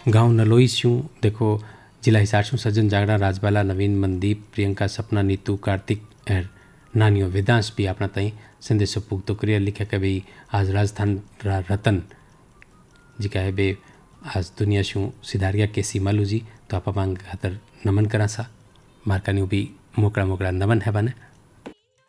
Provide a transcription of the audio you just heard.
गांव नलोई स्यूं देखो जिला हिसार स्यूं सज्जन जागड़ा राजबाला नवीन मनदीप प्रियंका सपना नीतू कार्तिक एर नानियो वेदांश भी अपना ताई संदेश पुगतो करिया लिखा के भाई आज राजस्थान रतन जी का है बे आज दुनिया शूँ सिधारिया केसी मालू जी तो आप मांग खातर नमन करा सा मारकानी भी मोकड़ा मोकड़ा नमन है बने।